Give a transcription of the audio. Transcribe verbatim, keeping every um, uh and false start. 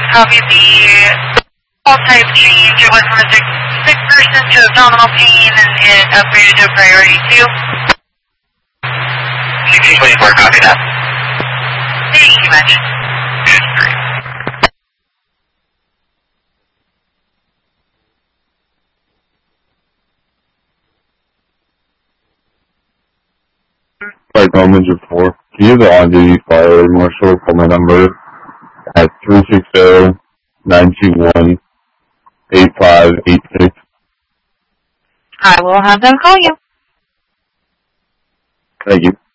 copy the call type change. It went from a sick, sick person to abdominal pain, and it upgraded to a priority two. sixteen twenty-four, copy that. Thank you much. Flight Manager four. Can you have the on-duty fire marshal call my number at three six zero, nine two one, eight five eight six? I will have them call you. Thank you.